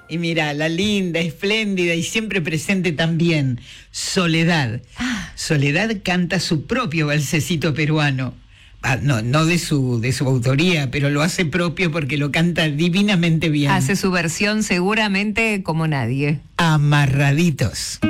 Y mira, la linda, espléndida y siempre presente también, Soledad. Soledad canta su propio valsecito peruano. No de su autoría, pero lo hace propio porque lo canta divinamente bien. Hace su versión seguramente como nadie. Amarraditos.